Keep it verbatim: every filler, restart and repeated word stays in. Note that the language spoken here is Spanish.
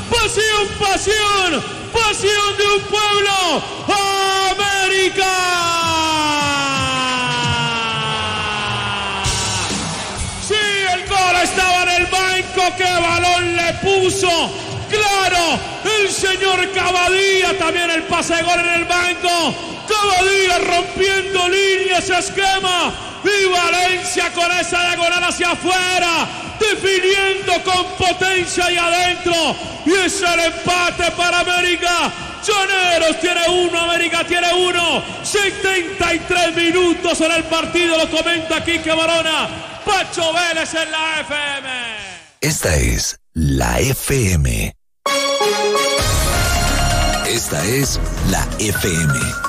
pasión, pasión, pasión de un pueblo, América. Sí, el gol estaba en el banco, qué balón le puso, claro, el señor Cavadía, también el pase de gol en el banco, Cavadía rompiendo líneas, esquema, y Valencia con esa diagonal hacia afuera, definiendo con potencia y adentro, y es el empate para América. Llaneros tiene uno, América tiene uno, setenta y tres minutos en el partido, lo comenta Quique Barona, Pacho Vélez en la F M. Esta es la F M. Esta es la F M.